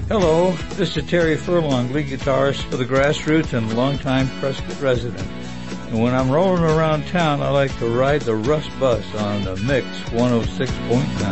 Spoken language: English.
Hello, this is Terry Furlong, lead guitarist for the Grassroots and longtime Prescott resident. And when I'm rolling around town, I like to ride the Rust Bus on the Mix 106.9.